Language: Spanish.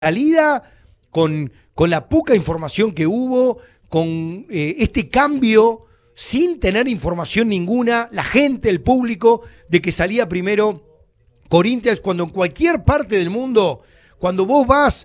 salida, con la poca información que hubo, con este cambio sin tener información ninguna, la gente, el público, de que salía primero Corinthians, cuando en cualquier parte del mundo, cuando vos vas